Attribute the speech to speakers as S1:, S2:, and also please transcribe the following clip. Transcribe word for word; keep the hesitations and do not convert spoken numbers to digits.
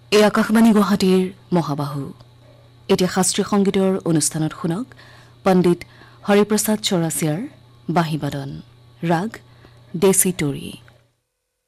S1: এই আকাশবাণী গুৱাহাটীৰ মহাবাহু এতিয়া শাস্ত্ৰীয় সংগীতৰ অনুষ্ঠানত শুনক পণ্ডিত হৰিপ্ৰসাদ চৌৰাচিয়াৰ বাঁহীবাদন ৰাগ দেশী তোৰী।